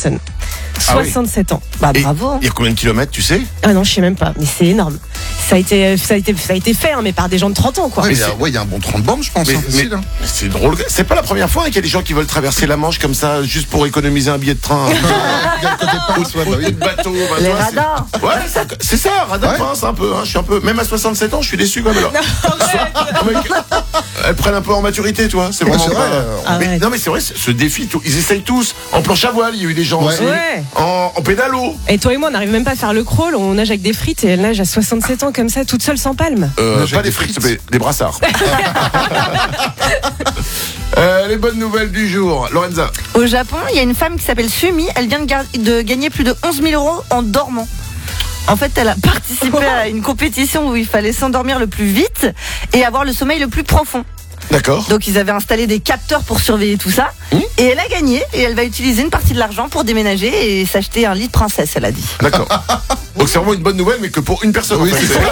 Johnson. 67 ans. Bah, bravo. Il y a combien de kilomètres, tu sais? Ah non, je sais même pas, mais c'est énorme. Ça a été fait, hein, mais par des gens de 30 ans, quoi. Ouais, il y a un bon 30 bornes, je pense. Mais c'est drôle. C'est pas la première fois qu'il y a des gens qui veulent traverser la Manche comme ça, juste pour économiser un billet de train. Ou de bateau. Les radars. Ouais, c'est ça, radar pince un peu. Je suis un peu. Même à 67 ans, je suis déçu quand même. Elles prennent un peu en maturité, tu vois. C'est vraiment pas. Non, mais c'est vrai, ce défi, ils essayent tous. En planche à voile, il y a eu des gens aussi. Ouais. En pédalo. Et toi et moi, on n'arrive même pas à faire le crawl. On nage avec des frites et elle nage à 67 ans comme ça, toute seule sans palme. Pas des frites, des brassards. Les bonnes nouvelles du jour, Lorenza. Au Japon, il y a une femme qui s'appelle Sumi. Elle vient de gagner plus de 11 000 € en dormant. En fait, elle a participé à une compétition où il fallait s'endormir le plus vite et avoir le sommeil le plus profond. D'accord. Donc ils avaient installé des capteurs pour surveiller tout ça. Et elle a gagné et elle va utiliser une partie de l'argent pour déménager et s'acheter un lit de princesse, elle a dit. D'accord. Donc c'est vraiment une bonne nouvelle, mais que pour une personne. Oui, en fait.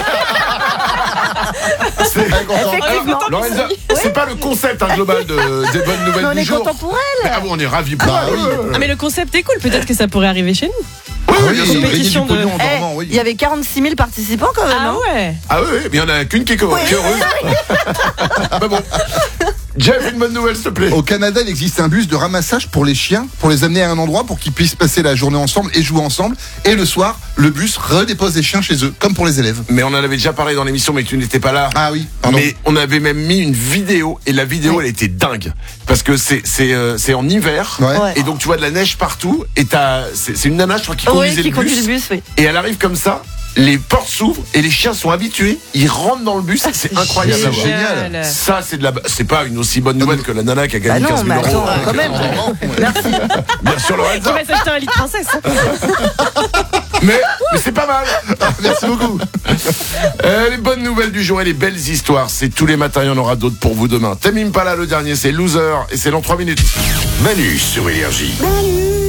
Effectivement. Alors, Lorenza, c'est pas le concept global des bonnes nouvelles Mais on du est jour. content pour elle. Ah bon, on est ravis pour elle. Ah, mais le concept est cool. Peut-être que ça pourrait arriver chez nous. Oui, bien sûr. Compétition de- pognon en dormant, oui. Il y avait 46 000 participants quand même. Ah hein. ouais. Ah oui, mais il y en a qu'une qui est heureuse. Bah bon. Jeff, une bonne nouvelle, s'il te plaît. Au Canada, il existe un bus de ramassage pour les chiens, pour les amener à un endroit pour qu'ils puissent passer la journée ensemble et jouer ensemble. Et le soir, le bus redépose les chiens chez eux, comme pour les élèves. Mais on en avait déjà parlé dans l'émission, mais tu n'étais pas là. Ah oui, pardon. Mais on avait même mis une vidéo, et la vidéo, elle était dingue. Parce que c'est en hiver, Ouais. et donc tu vois de la neige partout, et c'est une nana, je crois, qui conduisait Oui, qui le conduit bus. le bus, oui. Et elle arrive comme ça, les portes s'ouvrent, et les chiens sont habitués, ils rentrent dans le bus, c'est incroyable. à voir. génial. Ça, c'est pas une aussi bonne nouvelle que la nana qui a gagné Bah non, 15 mais 000 euros. attends, quand même. Merci. Bien sûr, Qui Lorenza. va s'acheter un lit de princesse. Mais c'est pas mal. Merci beaucoup. Les bonnes nouvelles du jour et les belles histoires, c'est tous les matins, il y en aura d'autres pour vous demain. Tame Impala, le dernier, c'est Loser, et c'est dans 3 minutes. Manu sur Énergie. Salut.